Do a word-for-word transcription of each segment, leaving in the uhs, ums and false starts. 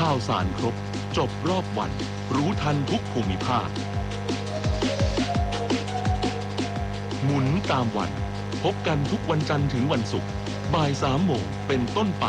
ข่าวสารครบจบรอบวันรู้ทันทุกภูมิภาคหมุนตามวันพบกันทุกวันจันทร์ถึงวันศุกร์บ่ายสามโมงเป็นต้นไป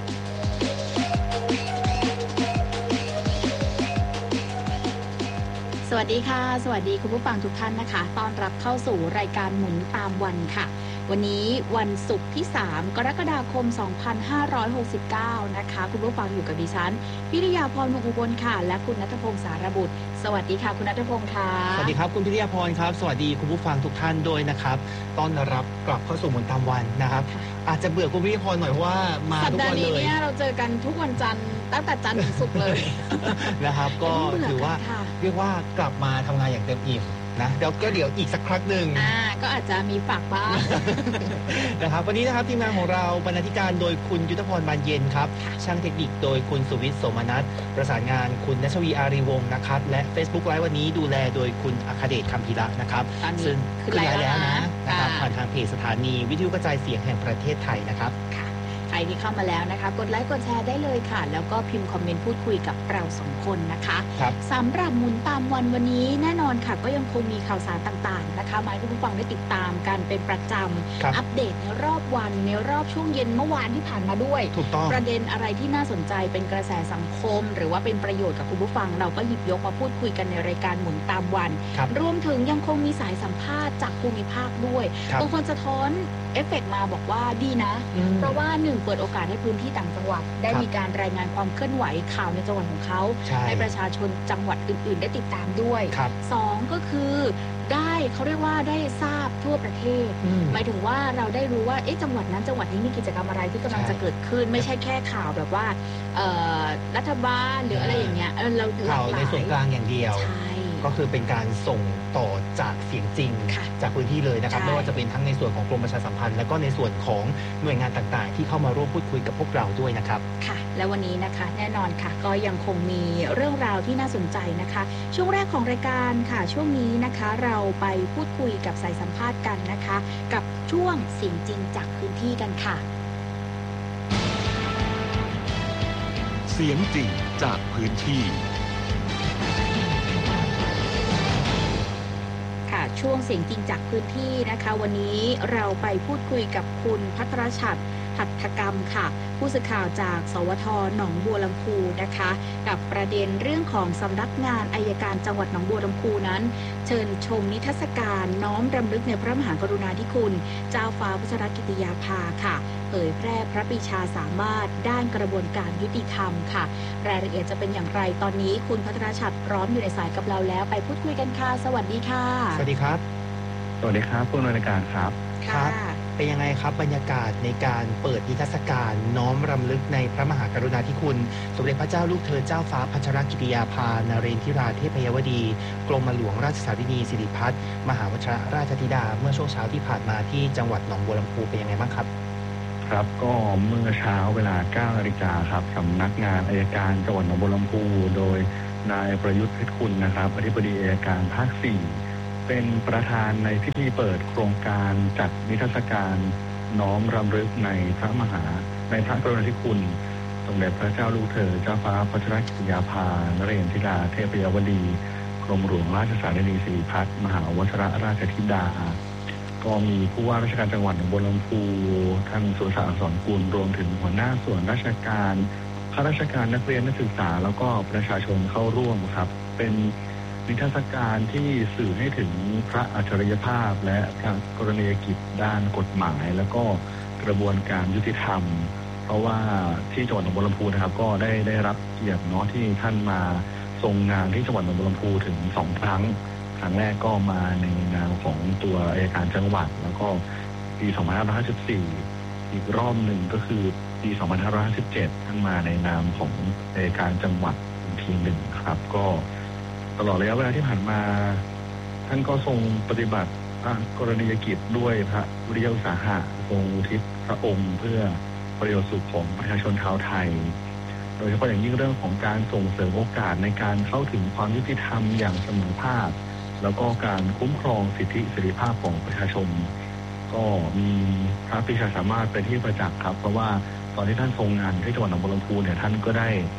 สวัสดีค่ะสวัสดีคุณผู้ฟังทุกท่านนะคะต้อนรับเข้าสู่รายการหมุนตามวันค่ะวันนี้วันศุกร์ที่สามกรกฎาคมสองพันห้าร้อยหกสิบเก้านะคะคุณผู้ฟังอยู่กับดิฉันพิริยาพร วงศ์อุบลค่ะและคุณณัฐพงศ์สารบุตรสวัสดีค่ะคุณณัฐพงศ์ค่ะสวัสดีครับคุณพิริยาพรครับสวัสดีคุณผู้ฟังทุกท่านด้วยนะครับต้อนรับกลับเข้าสู่หมุนตามวันนะครับอาจจะเบื่อคุณพิริยาพรหน่อยเพราะว่ามาทุกวันเลยสัปดาห์นี้เนี่ยเราเจอกันทุกวันจันทร์ตั้งแต่จันทร์ถึงศุกร์เลยนะครับก็ถือว่าเรียกว่ากลับมาทำงานอย่างเต็มอิ่มนะเดี๋ยวก็เดี๋ยวอีกสักครั้งหนึ่งอ่าก็อาจจะมีฝากบ้างนะครับวันนี้นะครับทีมงานของเราบรรณาธิการโดยคุณยุทธพรบานเย็นครับช่างเทคนิคโดยคุณสุวิทย์โสมนัสประสานงานคุณณชวีอารีวงศ์นะครับและ Facebook ไลฟ์วันนี้ดูแลโดยคุณอัคเดชคำพีระนะครับซึ่งขึ้นไลฟ์แล้วนะนะครับผ่านทางเพจสถานีวิทยุกระจายเสียงแห่งประเทศไทยนะครับใครที่เข้ามาแล้วนะคะกดไลค์กดแชร์ได้เลยค่ะแล้วก็พิมพ์คอมเมนต์พูดคุยกับเราสองคนนะคะสำหรับหมุนตามวันวันนี้แน่นอนค่ะก็ยังคงมีข่าวสารต่างๆนะคะมาให้คุณผู้ฟังได้ติดตามกันเป็นประจำอัปเดตในรอบวันในรอบช่วงเย็นเมื่อวานที่ผ่านมาด้วยประเด็นอะไรที่น่าสนใจเป็นกระแสสังคมหรือว่าเป็นประโยชน์กับคุณผู้ฟังเราก็หยิบยกมาพูดคุยกันในรายการหมุนตามวันรวมถึงยังคงมีสายสัมภาษณ์จากภูมิภาคด้วยบางคนสะท้อนเอฟเฟกต์มาบอกว่าดีนะเพราะว่าหนึ่งเปิดโอกาสให้พื้นที่ต่างจังหวัดได้มีการรายงานความเคลื่อนไหวข่าวในจังหวัดของเขาให้ประชาชนจังหวัดอื่นๆได้ติดตามด้วยสองก็คือได้เขาเรียกว่าได้ทราบทั่วประเทศหมายถึงว่าเราได้รู้ว่าเอ๊ะจังหวัดนั้นจังหวัดนี้มีกิจกรรมอะไรที่กำลังจะเกิดขึ้นไม่ใช่แค่ข่าวแบบว่ารัฐบาลหรืออะไรอย่างเงี้ยเราข่าวในส่วนกลางอย่างเดียวก็คือเป็นการส่งต่อจากเสียงจริงจากพื้นที่เลยนะครับไม่ว่าจะเป็นทั้งในส่วนของกรมประชาสัมพันธ์และก็ในส่วนของหน่วยงานต่างๆที่เข้ามาร่วมพูดคุยกับพวกเราด้วยนะครับค่ะและวันนี้นะคะแน่นอนค่ะก็ยังคงมีเรื่องราวที่น่าสนใจนะคะช่วงแรกของรายการค่ะช่วงนี้นะคะเราไปพูดคุยกับสายสัมภาษณ์กันนะคะกับช่วงเสียงจริงจากพื้นที่กันค่ะเสียงจริงจากพื้นที่ช่วงเสียงจริงจากพื้นที่นะคะวันนี้เราไปพูดคุยกับคุณภัทรชัดหัตถกรรมค่ะผู้สื่อข่าวจากสวทหนองบัวลำพูนะคะกับประเด็นเรื่องของสำนักงานอัยการจังหวัดหนองบัวลำพูนั้นเชิญชมนิทรรศการน้อมรำลึกในพระมหากรุณาธิคุณเจ้าฟ้าพัชรกิติยาภาค่ะเผยแพร่พระปรีชาสามารถด้านกระบวนการยุติธรรมค่ะรายละเอียดจะเป็นอย่างไรตอนนี้คุณภัทรชัดพร้อมอยู่ในสายกับเราแล้วไปพูดคุยกันค่ะสวัสดีค่ะสวัสดีครับสวัสดีครับผู้ดำเนินการครับครับเป็นยังไงครับบรรยากาศในการเปิดนิทรรศการน้อมรำลึกในพระมหากรุณาธิคุณสมเด็จพระเจ้าลูกเธอเจ้าฟ้าพัชรกิติยาภานเรนทิราเทพยวดีกรมหลวงราชสารินีสิริพัฒน์มหาวชิรราชธิดาเมื่อช่วงเช้าที่ผ่านมาที่จังหวัดหนองบัวลำพูเป็นยังไงบ้างครับครับก็เมื่อเช้าเวลา เก้านาฬิกาครับสำนักงานอัยการจังหวัดหนองบัวลำพูโดยนายประยุทธ์เพชรคุณนะครับอธิบดีอัยการภาคสี่เป็นประธานในพิธีเปิดโครงการจัดนิทรรศการน้อมรำลึกในพระมหาในพระกรุณาธิคุณสมเด็จพระเจ้าลูกเธอเจ้าฟ้าพัชรกิติยาภานเรนทิราเทพยวดีกรมหลวงราชสารินีสิริพัฒน์มหาวชิรราชธิดาก็มีผู้ว่าราชการจังหวัดหนองบัวลำพูท่านสุรศักดิ์ อักษรกุลรวมถึงหัวหน้าส่วนราชการข้าราชการนักเรียนนักศึกษาแล้วก็ประชาชนเข้าร่วมครับเป็นนิทรรศการที่สื่อให้ถึงพระอัจฉริยภาพและพระกรณียกิจด้านกฎหมายแล้วก็กระบวนการยุติธรรมเพราะว่าที่จังหวัดหนองบัวลำพูนะครับก็ได้ได้รับเกียรติเนาะที่ท่านมาทรงงานที่จังหวัดหนองบัวลำพูถึงสองครั้งครั้งแรกก็มาในนามของตัวอัยการจังหวัดแล้วก็ปีสองพันห้าร้อยห้าสิบสี่อีกรอบหนึ่งก็คือปีสองพันห้าร้อยห้าสิบเจ็ดท่านมาในนามของอัยการจังหวัดอีกทีหนึ่งครับก็ตลอดระยะเวลาที่ผ่านมาท่านก็ทรงปฏิบัติพระกรณียกิจด้วยพระวิริยอุตสาหะทรงอุทิศพระองค์เพื่อประโยชน์สุขของประชาชนชาวไทยโดยเฉพาะอย่างยิ่งเรื่องของการส่งเสริมโอกาสในการเข้าถึงความยุติธรรมอย่างเสมอภาคแล้วก็การคุ้มครองสิทธิเสรีภาพของประชาชนก็มีพระปรีชาสามารถเป็นที่ประจักษ์ครับเพราะว่าตอนที่ท่านทรงงานที่จังหวัดหนองบัวลำพูเนี่ยท่านก็ได้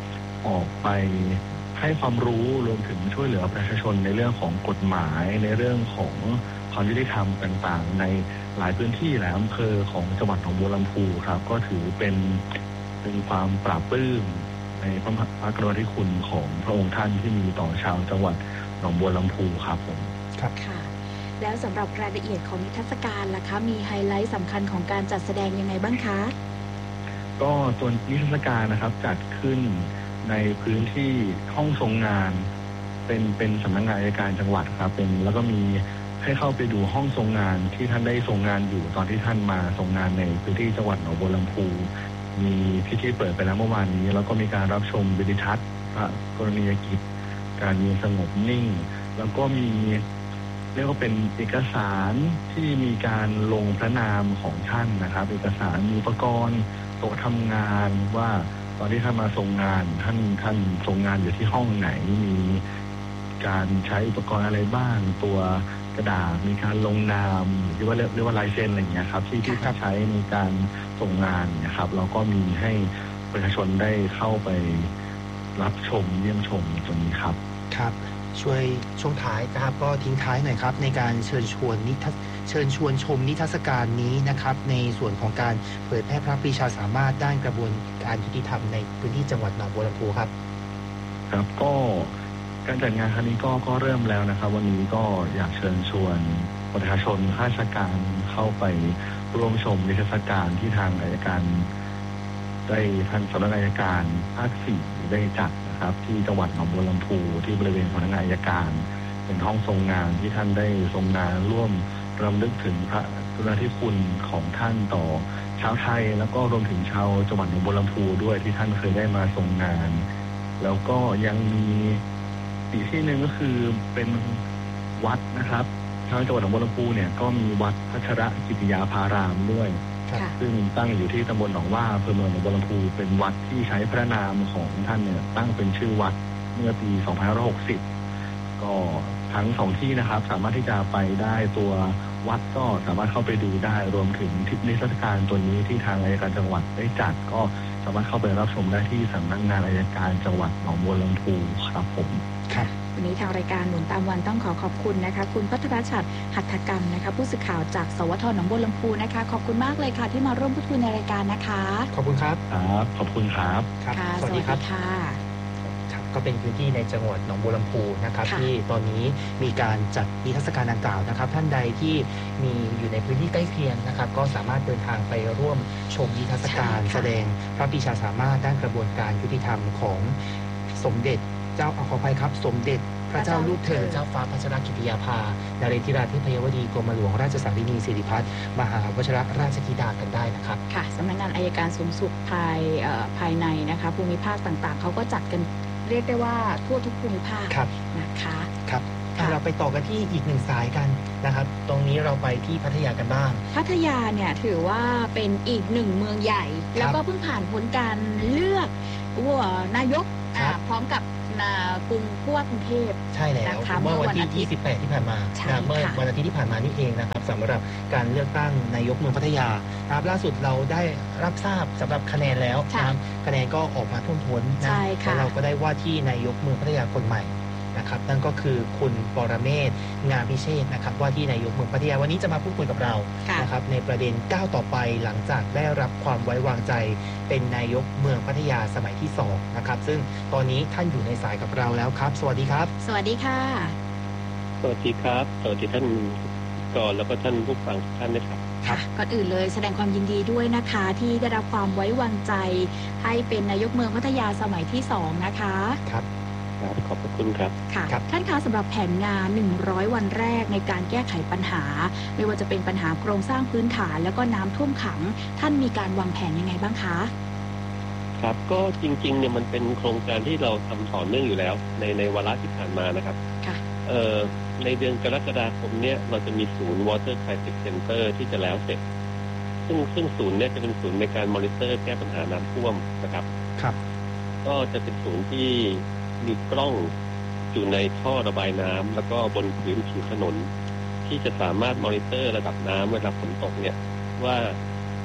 ออกไปให้ความรู้รวมถึงช่วยเหลือประชาชนในเรื่องของกฎหมายในเรื่องของความยุติธรรมต่างๆในหลายพื้นที่หลายอำเภอของจังหวัดหนองบัวลำพูครับก็ถือเป็นเป็นความปราบปลื้มในพระมหากรุณาธิคุณของพระองค์ท่านที่มีต่อชาวจังหวัดหนองบัวลำพูครับผมครับค่ะแล้วสำหรับรายละเอียดของนิทรรศการล่ะคะมีไฮไลท์สำคัญของการจัดแสดงยังไงบ้างคะก็ตัวนิทรรศการนะครับจัดขึ้นในพื้นที่ห้องทรงงานเป็นเป็นสำนักงานอัยการจังหวัดครับเป็นแล้วก็มีให้เข้าไปดูห้องทรงงานที่ท่านได้ทรงงานอยู่ตอนที่ท่านมาทรงงานในพื้นที่จังหวัดหนองบัวลำพูมีพิธีเปิดไปแล้วเมื่อวานนี้แล้วก็มีการรับชมวิดิทัศน์พระกรณียกิจการยืนสงบนิ่งแล้วก็มีเรียกว่าเป็นเอกสารที่มีการลงพระนามของท่านนะครับเอกสารมีอุปกรณ์โต๊ะทำงานว่าตอนที่ท่านมาทรงงานท่านท่านทรงงานอยู่ที่ห้องไหนมีการใช้อุปกรณ์อะไรบ้างตัวกระดาษมีการลงนามหรือว่าเรียกว่าลายเซ็นอะไรอย่างเงี้ยครับที่ที่ใช้ในการส่งงานนะครับแล้วก็มีให้ประชาชนได้เข้าไปรับชมเยี่ยมชมตรงนี้ครับครับช่วยช่วงท้ายนะครับก็ทิ้งท้ายหน่อยครับในการเชิญชวนนิทรรศเชิญชวนชมนิทรรศการนี้นะครับในส่วนของการเผยแพร่พระปรีชาสามารถด้านกระบวนการยุติธรรมในพื้นที่จังหวัดหนองบัวลำพูครับครับก็การจัดงานครั้งนี้ก็ก็เริ่มแล้วนะครับวันนี้ก็อยากเชิญชวนประชาชนข้าราชการเข้าไปร่วมชมนิทรรศการที่ทางอัยการได้ท่านสำนักงานอัยการภาคสี่ได้จัดนะครับที่จังหวัดหนองบัวลำพูที่บริเวณสำนักงานอัยการเป็นห้องทรงงานที่ท่านได้ทรงงานร่วมรำลึกถึงพระกรุณาธิคุณของท่านต่อชาวไทยแล้วก็รวมถึงชาวจังหวัดหนองบัวลำพูด้วยที่ท่านเคยได้มาทรงงานแล้วก็ยังมีอีกที่หนึ่งก็คือเป็นวัดนะครับทางจังหวัดหนองบัวลำพูเนี่ยก็มีวัดพัชรกิติยาภารามด้วยซึ่งตั้งอยู่ที่ตำบลหนองว่าอำเภอเมืองหนองบัวลำพูเป็นวัดที่ใช้พระนามของท่านเนี่ยตั้งเป็นชื่อวัดเมื่อปีสองพันห้าร้อยหกสิบก็ทั้งสองที่นะครับสามารถที่จะไปได้ตัววัดก็สามารถเข้าไปดูได้รวมถึงนิทรรศการตัวนี้ที่ทางอัยการจังหวัดได้จัดก็สามารถเข้าไปรับชมได้ที่สำนักงานอัยการจังหวัดหนองบัวลำพูครับผมครับวันนี้ทางรายการหนุนตามวันต้องขอขอบคุณนะคะคุณพัทรชัดหัตถกรรมนะคะผู้สื่อข่าวจากสวทหนองบัวลำพูนะคะขอบคุณมากเลยค่ะที่มาร่วมพูดคุยในรายการนะคะขอบคุณครับครับขอบคุณครับค่ะสวัสดีครับค่ะก็เป็นพื้นที่ในจังหวัดหนองบัวลำพูนะครับที่ตอนนี้มีการจัดนิทรรศการดังกล่าวนะครับท่านใดที่มีอยู่ในพื้นที่ใกล้เคียงนะครับก็สามารถเดินทางไปร่วมชมนิทรรศการแสดงพระปรีชาสามารถด้านกระบวนการยุติธรรมของสมเด็จเจ้าขออภัยครับสมเด็จพระเจ้าลูกเธอเจ้าฟ้าพัชรกิติยาภานเรศธิราธิพยวดีกรมหลวงราชสารินีสิริพัฒน์มหาวชิรราชธิดากันได้นะครับค่ะสำนักงานอัยการสูงสุดภายภายในนะคะภูมิภาคต่างๆเขาก็จัดกันเรียกได้ว่าทั่วทุกภูมิภาคนะคะครับเราไปต่อกันที่อีกหนึ่งสายกันนะครับตรงนี้เราไปที่พัทยากันบ้างพัทยาเนี่ยถือว่าเป็นอีกหนึ่งเมืองใหญ่แล้วก็เพิ่งผ่านพ้นการเลือกนายกพร้อมกับกรุงผู้ว่ากรุงเทพใช่แล้วเมื่อวันที่ยี่สิบแปดที่ผ่านมาเมื่อวันอาทิตย์ที่ผ่านมานี่เองนะครับสำหรับการเลือกตั้งนายกเมืองพัทยานะครับล่าสุดเราได้รับทราบสำหรับคะแนนแล้วนะครับคะแนนก็ออกมาท่วมท้นนะแล้วเราก็ได้ว่าที่นายกเมืองพัทยาคนใหม่นะครับนั่นก็คือคุณปรเมศ งามพิเชษนะครับว่าที่นายกเมืองพัทยาวันนี้จะมาพูดคุยกับเรานะครับในประเด็นก้าวต่อไปหลังจากได้รับความไว้วางใจเป็นนายกเมืองพัทยาสมัยที่สองนะครับซึ่งตอนนี้ท่านอยู่ในสายกับเราแล้วครับสวัสดีครับสวัสดีค่ะสวัสดีครับสวัสดีท่านก่อนแล้วก็ท่านผู้ฟังท่านนะครับค่ะก่อนอื่นเลยแสดงความยินดีด้วยนะคะที่ได้รับความไว้วางใจให้เป็นนายกเมืองพัทยาสมัยที่สองนะคะครับขอบคุณครับค่ะท่านคะสำหรับแผนงานหนึ่งร้อยวันแรกในการแก้ไขปัญหาไม่ว่าจะเป็นปัญหาโครงสร้างพื้นฐานแล้วก็น้ำท่วมขังท่านมีการวางแผนยังไงบ้างคะครับก็จริงๆเนี่ยมันเป็นโครงการที่เราทำต่อเนื่องอยู่แล้วในในวาระที่ผ่านมานะครับค่ะเอ่อในเดือนกรกฎาคมเนี่ยเราจะมีศูนย์ Water Crisis Center ที่จะแล้วเสร็จซึ่งซึ่งศูนย์เนี่ยจะเป็นศูนย์ในการมอนิเตอร์แก้ปัญหาน้ำท่วมนะครับครับก็จะเป็นศูนย์ที่มีกล้องอยู่ในท่อระบายน้ำแล้วก็บนพื้นผิวถนนที่จะสามารถมอนิเตอร์ระดับน้ำเวลาฝนตกเนี่ยว่า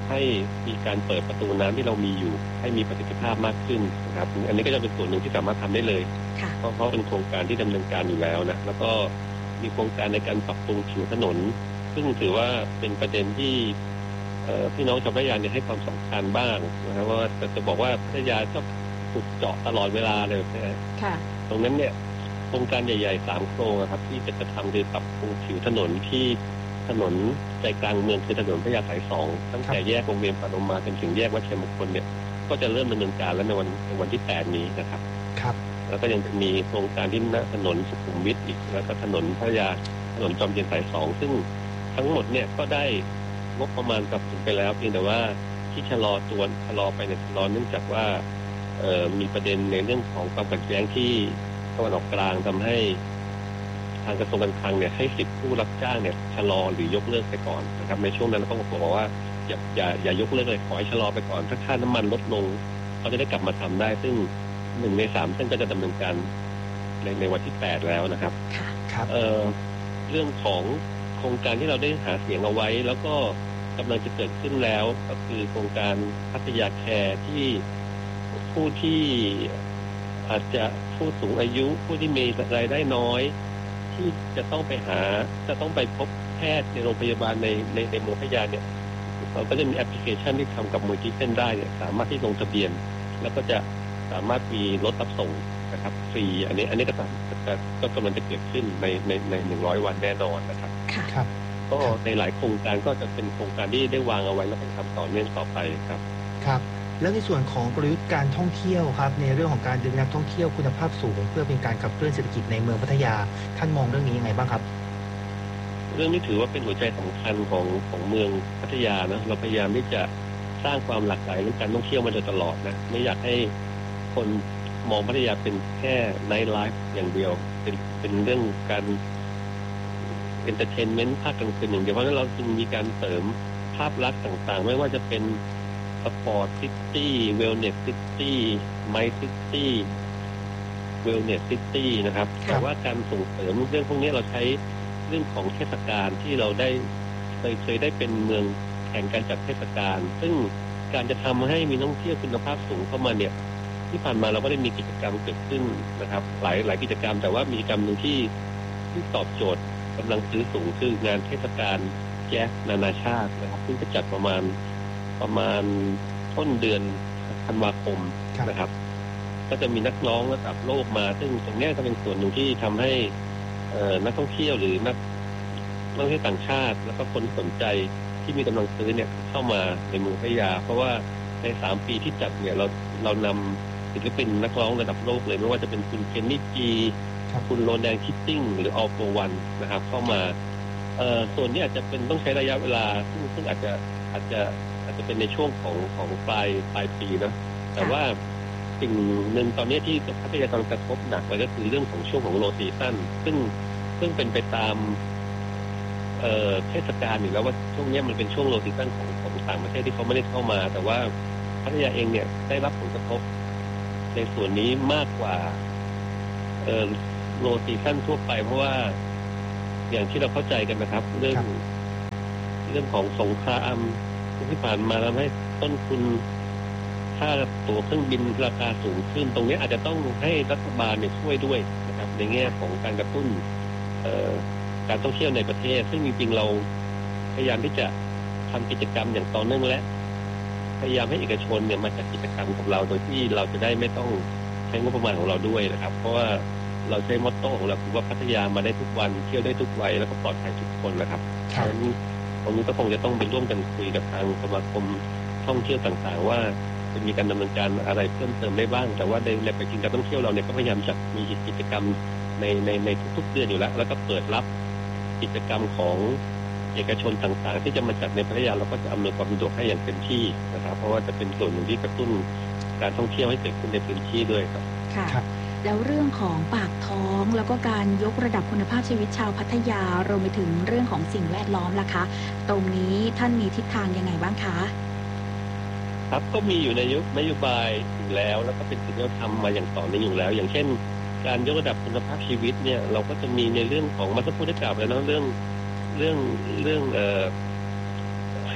ให้มีการเปิดประตูน้ำที่เรามีอยู่ให้มีประสิทธิภาพมากขึ้นนะครับอันนี้ก็จะเป็นส่วนหนึ่งที่สามารถทำได้เลยเพราะเพราะเป็นโครงการที่ดำเนินการอยู่แล้วนะแล้วก็มีโครงการในการปรับปรุงผิวถนนซึ่งถือว่าเป็นประเด็นที่พี่น้องชาวพัทยาเนี่ยให้ความสำคัญบ้างนะครับว่าจะบอกว่าพัทยาชอบขุดเจาะตลอดเวลาเลยนะตรงนั้นเนี่ยโครงการใหญ่ๆสามโครงครับที่จะทำคือปรับปรุงผิวถนนที่ถนนใจกลางเมืองคือถนนพัทยาสายสองตั้งแต่แยกวงเวียนปานมาจนถึงแยกวัดชัยมงคลเนี่ยก็จะเริ่มดำเนินการแล้วในวันในวันที่แปดนี้นะครับครับแล้วก็ยังจะมีโครงการที่ถนนสุขุมวิทอีกแล้วก็ถนนพัทยาถนนจอมเทียนสายสองซึ่งทั้งหมดเนี่ยก็ได้งบประมาณกลับถึงไปแล้วเพียงแต่ว่าที่ชะลอตัวชะลอไปเนี่ยชะลอเนื่องจากว่ามีประเด็นในเรื่องของความขัดแย้งที่ตะวันออกกลางทำให้ทางกระทรวงการคลังเนี่ยให้สิทธิผู้รับจ้างเนี่ยชะลอหรือยกเลิกไปก่อนนะครับในช่วงนั้นเราต้องบอกว่าอย่าอย่าอย่ายกเลิกเลยขอให้ชะลอไปก่อนถ้าค่าน้ำมันลดลงเขาจะได้กลับมาทำได้ซึ่งหนึ่งในสามเส้นก็จะดำเนินการในในวันที่แปดแล้วนะครับครับเอ่อเรื่องของโครงการที่เราได้หาเสียงเอาไว้แล้วก็กำลังจะเกิดขึ้นแล้วก็คือโครงการพัทยาแคร์ที่ผู้ที่อาจจะผู้สูงอายุผู้ที่มีรายได้น้อยที่จะต้องไปหาจะต้องไปพบแพทย์ในโรงพยาบาลในในในเมืองพัทยาเนี่ยเราก็จะมีแอปพลิเคชันที่ทำกับมูลที่เส้นได้เนี่ยสามารถที่ลงทะเบียนแล้วก็จะสามารถมีรถรับส่งนะครับฟรีอันนี้อันนี้ก็ก็กำลังจะเกิดขึ้นในในในหนึ่งร้อยวันแน่นอนนะครับครับก็ในหลายโครงการก็จะเป็นโครงการที่ได้วางเอาไว้แล้วก็ทำต่อเนื่องต่อไปครับครับแล้วในส่วนของกลยุทธ์การท่องเที่ยวครับในเรื่องของการดึงนักท่องเที่ยวคุณภาพสูงเพื่อเป็นการขับเคลื่อนเศรษฐกิจในเมืองพัทยาท่านมองเรื่องนี้ยังไงบ้างครับเรื่องนี้ถือว่าเป็นหัวใจสำคัญของของเมืองพัทยานะเราพยายามที่จะสร้างความหลากหลายเรื่องการท่องเที่ยวมาโดยตลอดนะไม่อยากให้คนมองพัทยาเป็นแค่ไนท์ไลฟ์อย่างเดียวเป็นเป็นเรื่องการเอนเตอร์เทนเมนต์ภาคกลางคืนอย่างเดียวเพราะฉะนั้นเราจึงมีการเสริมภาพลักษณ์ต่างๆไม่ว่าจะเป็นสปอร์ตซิตี้เวลเนสซิตี้ไมท์ซิตี้เวลเนสซิตี้นะครับแต่ว่าการส่งเสริมเรื่องพวกนี้เราใช้เรื่องของเทศกาลที่เราได้เคยเคยได้เป็นเมืองแห่งการจัดเทศกาลซึ่งการจะทำให้มีนักท่องเที่ยวคุณภาพสูงเข้ามาเนี่ยที่ผ่านมาเราก็ได้มีกิจกรรมเกิดขึ้นนะครับหลายหลายกิจกรรมแต่ว่ามีกิจกรรมหนึ่งที่ที่ตอบโจทย์กำลังซื้อสูงคืองานเทศกาลแจ๊สนานาชาตินะครับซึ่งจะจัดประมาณประมาณต้นเดือนธันวาคมนะครับก็จะมีนักร้องระดับโลกมาซึ่งตรงนี้ก็เป็นส่วนหนึ่งที่ทำให้นักท่องเที่ยวหรือนักนักท่องเที่ยวต่างชาติแล้วก็คนสนใจที่มีกำลังซื้อเนี่ยเข้ามาในเมืองพัทยาเพราะว่าในสามปีที่จัดเนี่ยเราเรานำศิลปินนักร้องระดับโลกเลยไม่ว่าจะเป็นคุณเคนนี่จีคุณโรแดนคิตติ้งหรือออลโฟวันนะครับเข้ามาเอ่อส่วนนี้อาจจะเป็นต้องใช้ระยะเวลาซึ่งซึ่งอาจจะอาจจะอาจจะเป็นในช่วงของของปลายปลายปีนะแต่ว่าสิ่งหนึ่งตอนนี้ที่พัทยากำลังกระทบหนักเลยก็คือเรื่องของช่วงของโลซีซั่นซึ่งซึ่งเป็นไปตามเอ่อเทศกาลอยู่แล้วว่าช่วงนี้มันเป็นช่วงโลซีซั่นของของต่างประเทศที่เขาไม่ได้เข้ามาแต่ว่าพัทยาเองเนี่ยได้รับผลกระทบในส่วนนี้มากกว่าเอ่อโลซีซั่นทั่วไปเพราะว่าอย่างที่เราเข้าใจกันนะครับเรื่องเรื่องของสงครามที่ผ่านมาทำให้ต้นทุนค่าตั๋วเครื่องบินราคาสูงขึ้นตรงนี้อาจจะต้องให้รัฐบาลเนี่ยช่วยด้วยนะครับในแง่ของการกระตุ้นการท่องเที่ยวในประเทศซึ่งจริงๆเราพยายามที่จะทำกิจกรรมอย่างต่อเนื่องและพยายามให้เอกชนเนี่ยมาจัดกิจกรรมกับเราโดยที่เราจะได้ไม่ต้องใช้งบประมาณของเราด้วยนะครับเพราะว่าเราใช้มอตโต้ของเราคือว่าพัทยามาได้ทุกวันเที่ยวได้ทุกวัยแล้วก็ปลอดภัยทุกคนนะครับเพราะฉะนั้นตรงนี้ก็คงจะต้องไปร่วมกันคุยกับทางสมาคมท่องเที่ยวต่างๆว่าจะมีการดำเนินการอะไรเพิ่มเติมได้บ้างแต่ว่าในในไปกินการท่องเที่ยวเราเนี่ยก็พยายามจัดมีกิจกรรมในในในทุกๆเดือนอยู่แล้วแล้วก็เปิดรับกิจกรรมของเอกชนต่างๆที่จะมาจัดในพัทยาเราก็จะอำนวยความสะดวกให้อย่างเต็มที่นะครับเพราะว่าจะเป็นส่วนหนึ่งที่กระตุ้นการท่องเที่ยวให้เกิดขึ้นในพื้นที่ด้วยครับค่ะแล้วเรื่องของปากท้องแล้วก็การยกระดับคุณภาพชีวิตชาวพัทยารวมไปถึงเรื่องของสิ่งแวดล้อมล่ะคะตรงนี้ท่านมีทิศทางยังไงบ้างคะครับก็มีอยู่ในนโยบายอยู่แล้วแล้วก็เป็นสิ่งที่เราทำมาอย่างต่อเนื่องอยู่แล้วอย่างเช่นการยกระดับคุณภาพชีวิตเนี่ยเราก็จะมีในเรื่องของมาสักครู่ได้กล่าวไปแล้วเรื่องเรื่องเรื่องเอ่อ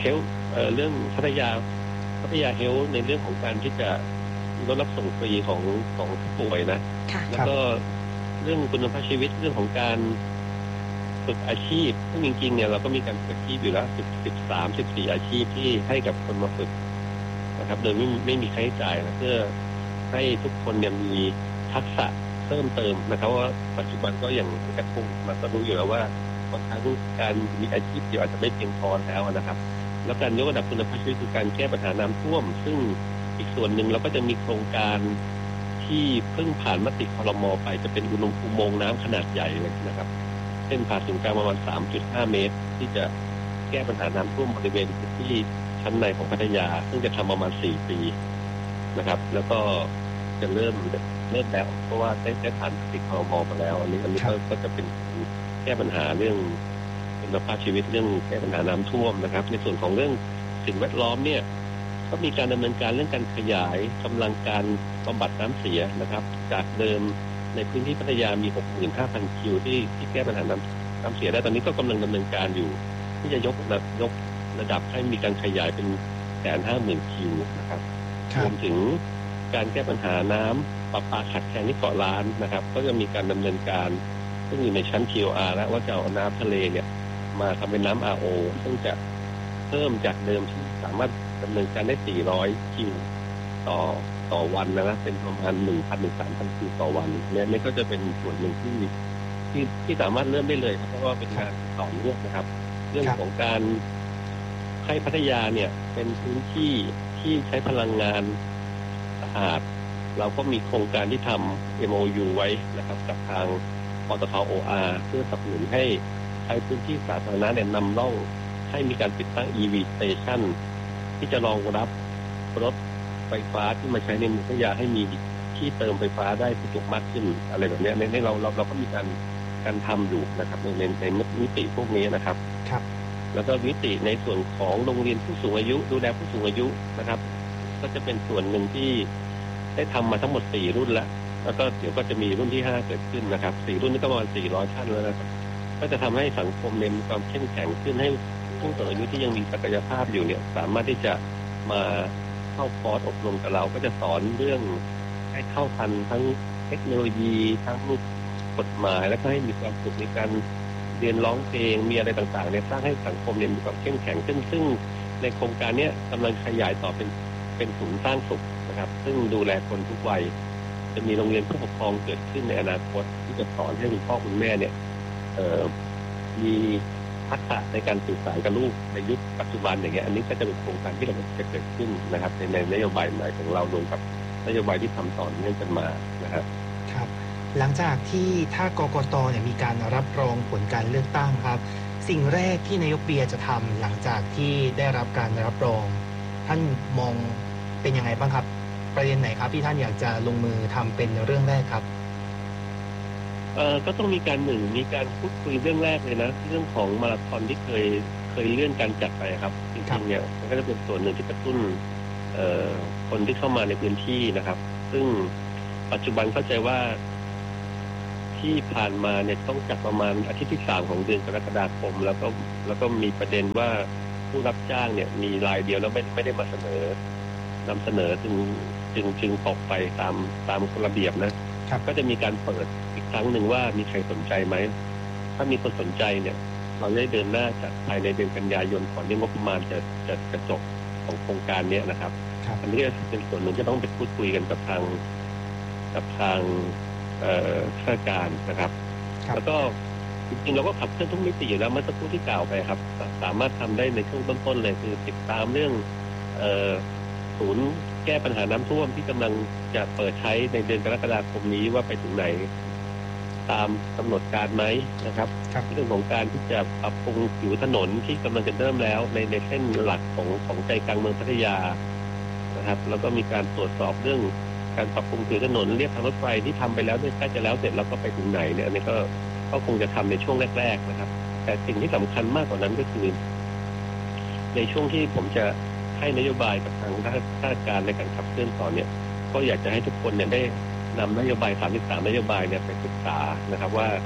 เฮลเรื่องพัทยาพัทยาเฮลในเรื่องของการที่จะรถรับส่งฟรีของของผู้ป่วยนะแล้วก็เรื่องคุณภาพชีวิตเรื่องของการฝึกอาชีพซึ่งจริงๆเนี่ยเราก็มีการฝึกอาชีพอยู่แล้วสิบ สิบสาม สิบสี่อาชีพที่ให้กับคนมาฝึกนะครับโดยไม่ไม่มีค่าใช้จ่ายนะเพื่อให้ทุกคนเนี่ยมีทักษะเพิ่มเติมนะครับว่าปัจจุบันก็อย่างกระทุ่มมันก็รู้อยู่แล้วว่าบางครั้งการมีอาชีพเดียวอาจจะไม่เพียงพอแล้วนะครับแล้วการยกระดับคุณภาพชีวิตคือการแก้ปัญหาน้ำท่วมซึ่งอีกส่วนหนึ่งเราก็จะมีโครงการที่เพิ่งผ่านมติครม.ไปจะเป็นอุโมงค์น้ำขนาดใหญ่เลยนะครับเส้นผ่านศูนย์กลางประมาณ สามจุดห้า เมตรที่จะแก้ปัญหาน้ำท่วมบริเวณที่ชั้นในของพัทยาซึ่งจะทำประมาณสี่ปีนะครับแล้วก็จะเริ่มเริ่มแล้วเพราะว่าได้ได้ผ่านมติครม.มาแล้วอันนี้อันนี้ก็จะเป็นแก้ปัญหาเรื่องคุณภาพชีวิตเรื่องแก้ปัญหาน้ำท่วมนะครับในส่วนของเรื่องสิ่งแวดล้อมเนี่ยก็มีการดำเนินการเรื่องการขยายกำลังการบำบัดน้ำเสียนะครับจากเดิมในพื้นที่พัทยามี หกหมื่นห้าพัน คิวที่ที่แก้ปัญหาน้ำน้ำเสียได้ตอนนี้ก็กำลังดำเนินการอยู่ที่จะยกระดับยกระดับให้มีการขยายเป็นแสนห้าหมื่นคิวนะครับรวมถึงการแก้ปัญหาน้ำประปาขาดแคลนที่เกาะล้านนะครับก็จะมีการดำเนินการซึ่งอยู่ในชั้น ที โอ อาร์ แล้วว่าจะเอาน้ำทะเลเนี่ยมาทำเป็นน้ำ อาร์ โอ ซึ่งจะเพิ่มจากเดิมที่สามารถดำเนินการได้สี่ร้อยคิวต่อต่อวันนะเป็นประมาณ หนึ่งพัน ถึง สามพัน คิวต่อวันเนี่ยนี่ก็จะเป็นส่วนหนึ่งที่ที่ที่สามารถเริ่มได้เลยเพราะว่าเป็นการต่อเนื่องนะครับเรื่องของการให้พัทยาเนี่ยเป็นพื้นที่ที่ใช้พลังงานสะอาดเราก็มีโครงการที่ทำ เอ็ม โอ ยู ไว้นะครับกับทางปตท โอ อาร์ เพื่อสนับสนุนให้ใช้พื้นที่สาธารณะเนี่ยนำร่องให้มีการติดตั้ง อี วี Station ที่จะรองรับรถไฟฟ้าที่มาใช้ในพัทยาให้มีที่เติมไฟฟ้าได้สะดวกมากขึ้นอะไรแบบนี้ในในเราเราเราก็มีการการทำอยู่นะครับในในในมิติพวกนี้นะครับครับแล้วก็มิติในส่วนของโรงเรียนผู้สูงอายุดูแลผู้สูงอายุนะครับก็จะเป็นส่วนหนึ่งที่ได้ทำมาทั้งหมดสี่รุ่นแล้วแล้วก็เดี๋ยวก็จะมีรุ่นที่ห้าเกิดขึ้นนะครับสี่รุ่นนี้ก็ประมาณสี่ร้อยท่านแล้วนะครับก็จะทำให้สังคมเนี่ยมีความเข้มแข็งขึ้นให้ผู้สูงอายุที่ยังมีศักยภาพอยู่เนี่ยสามารถที่จะมาเข้าคอร์สอบรมกับเราก็จะสอนเรื่องให้เข้าทันทั้งเทคโนโลยีทั้งกฎหมายแล้วก็ให้มีความสุขในการเรียนร้องเพลงมีอะไรต่างๆเนี่ยสร้างให้สังคมเนี่ยมีความเข้มแข็งขึ้นซึ่งในโครงการนี้กำลังขยายต่อเป็นเป็นศูนย์สร้างสุขนะครับซึ่งดูแลคนทุกวัยจะมีโรงเรียนผู้ปกครองเกิดขึ้นในอนาคตที่จะสอนให้คุณพ่อคุณแม่เนี่ยเอ่อมีทักษะในการสื่อสารกับลูกในยุคปัจจุบันอย่างเงี้ยอันนี้ก็จะเป็นโครงการที่เราจะเกิดขึ้นนะครับในในนโยบายใหม่ของเรารวมกับนโยบายที่ทำต่อเนื่องกันมานะครับครับหลังจากที่ถ้ากกต.เนี่ยมีการรับรองผลการเลือกตั้งครับสิ่งแรกที่นายกเบียร์จะทำหลังจากที่ได้รับการรับรองท่านมองเป็นยังไงบ้างครับประเด็นไหนครับที่ท่านอยากจะลงมือทำเป็นเรื่องแรกครับเอ่อก็ต้องมีการหนึ่งมีการพูดคุยเรื่องแรกเลยนะเรื่องของมาราธอนที่เคยเคยเลื่อนการจัดไปครับจริงๆเนี่ยมันก็จะเป็นส่วนหนึ่งที่กระตุ้นเอ่อคนที่เข้ามาในพื้นที่นะครับซึ่งปัจจุบันเข้าใจว่าที่ผ่านมาเนี่ยต้องจัดประมาณอาทิตย์ที่สามของเดือนกรกฎาคมแล้วก็แล้วก็มีประเด็นว่าผู้รับจ้างเนี่ยมีรายเดียวแล้วไม่ไม่ได้มาเสนอนำเสนอจึงจึงจึงตกไปตามตามระเบียบนะก็จะมีการเปิดอีกครั้งหนึ่งว่ามีใครสนใจไหมถ้ามีคนสนใจเนี่ยเราได้เดินหน้าจัดภายในเดือนกันยายนก่อนที่งบประมาณจะจะจะจบของโครงการนี้นะครับอันนี้เป็นส่วนหนึ่งที่ต้องไปพูดคุยกันกับทางกับทางข้าราชการนะครับแล้วก็จริงๆเราก็ขับเคลื่อนทุกมิติอยู่แล้วเมื่อสักครู่ที่กล่าวไปครับสามารถทำได้ในช่วงต้นๆเลยคือติดตามเรื่องศูนย์แก้ปัญหาน้ำท่วมที่กำลังจะเปิดใช้ในเดือนกรกฎาคมนี้ว่าไปถึงไหนตามกำหนดการไหมนะครับเรื่องของการที่จะปรับปรุงผิวถนนที่กำลังจะเริ่มแล้วในในเส้นหลักของของใจกลางเมืองพัทยานะครับแล้วก็มีการตรวจสอบเรื่องการปรับปรุงผิวถนนเรียบทางรถไฟที่ทำไปแล้วใกล้จะแล้วเสร็จแล้วก็ไปถึงไหนเนี่ยอันนี้ก็ก็คงจะทำในช่วงแรกๆนะครับแต่สิ่งที่สำคัญมากกว่านั้นก็คือในช่วงที่ผมจะให้นโยบายกับทางข้าราชการในการขับเคลื่อนต่อเนี่ยก็อยากจะให้ทุกคนเนี่ยได้นำนโยบายสามสิบสามนโยบายเนี่ยไปศึกษานะครับว่า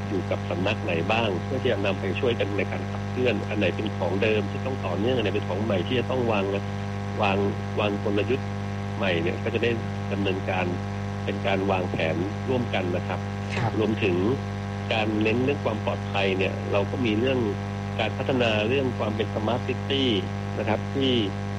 อยู่กับสำนักไหนบ้างเพื่อที่จะนำไปช่วยกันในการขับเคลื่อนอันไหนเป็นของเดิมที่ต้องต่อเนื่องอันไหนเป็นของใหม่ที่จะต้องวางวางวางกลยุทธ์ใหม่เนี่ยก็จะได้ดำเนินการเป็นการวางแผนร่วมกันนะครับรวมถึงการเน้นเรื่องความปลอดภัยเนี่ยเราก็มีเรื่องการพัฒนาเรื่องความเป็นสมาร์ทซิตี้นะครับที่